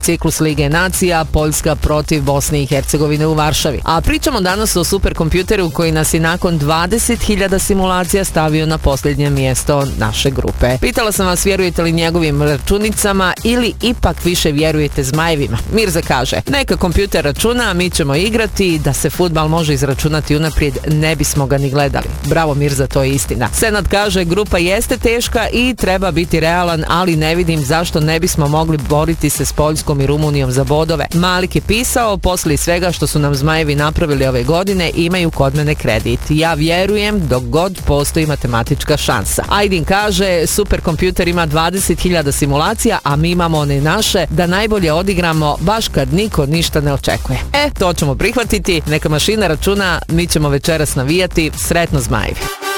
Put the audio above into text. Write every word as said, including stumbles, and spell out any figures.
Ciklus Lige nacija, Poljska protiv Bosne i Hercegovine u Varšavi. A pričamo danas o superkompjuteru koji nas je nakon dvadeset hiljada simulacija stavio na posljednje mjesto naše grupe. Pitala sam vas, vjerujete li njegovim računicama ili ipak više vjerujete zmajevima? Mirza kaže, neka kompjuter računa, a mi ćemo igrati, da se fudbal može izračunati unaprijed, ne bismo ga ni gledali. Bravo Mirza, to je istina. Senad kaže, grupa jeste teška i treba biti realan, ali ne vidim zašto ne bismo mogli boriti se s Poljskom i Rumunijom za bodove. Malik je pisao, poslije svega što su nam zmajevi napravili ove godine, imaju kod mene kredit. Ja vjerujem dok god postoji matematička šansa. Aydin kaže, superkompjuter ima dvadeset hiljada simulacija, a mi imamo one naše da najbolje odigramo baš kad niko ništa ne očekuje. E, to ćemo prihvatiti, neka mašina računa, mi ćemo večeras navijati, sretno zmajevi.